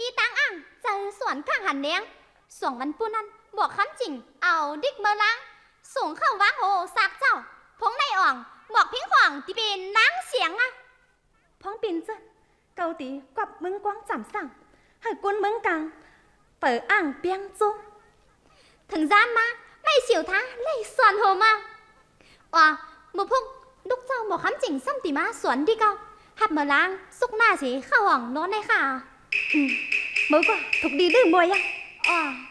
đi tăng ăn giờ soạnข้างหันเนียงส่งวันปุ่นนั้นบอกคำจริงเอาดิกเมอล้างส่งเข้าวางโหสักเจ้าพงในอ่องบอกพิงขวางที่เป็นนางเสียงอ่ะพ้องปินจ้ะเกาตีกับมึงกวางจำสั่งให้กุนมึงกังเปิดอ่างเปียงจุ้งถึงgianมาไม่เสียวท้าเลยส่วนโหมาอ๋อบุพุ่งลูกเจ้าบอกคำจริงซ้ำตีมาสวนดีเกาหับเมอล้างสุกหน้าสิเข้าห้องโน้นในค่ะmới qua thuộc đi đừng bồi à